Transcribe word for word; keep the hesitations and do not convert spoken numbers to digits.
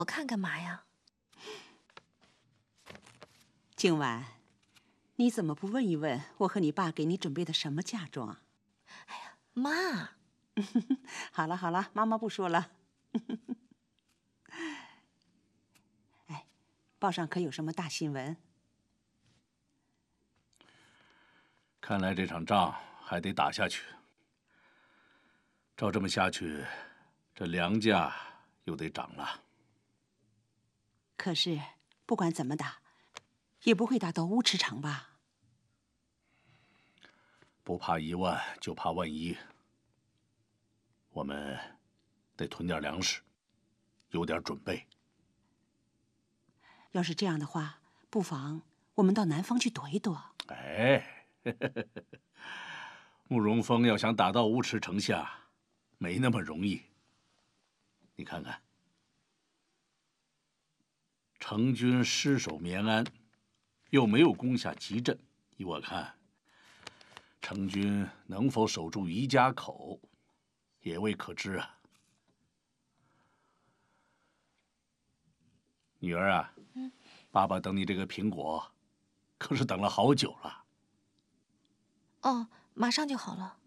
我看干嘛呀？ 今晚，你怎么不问一问我和你爸给你准备的什么嫁妆？ 哎呀，妈！ 好了好了，妈妈不说了。哎，报上可有什么大新闻？ 看来这场仗还得打下去。照这么下去，这粮价又得涨了。 可是不管怎么打，也不会打到乌池城吧？ 不怕一万，就怕万一。我们得囤点粮食，有点准备。 要是这样的话，不妨我们到南方去躲一躲。 哎，慕容峰要想打到乌池城下，没那么容易。你看看，成军失守绵安，又没有攻下集镇，依我看，成军能否守住余家口，也未可知啊。女儿啊， 嗯， 爸爸等你这个苹果，可是等了好久了。 哦，马上就好了。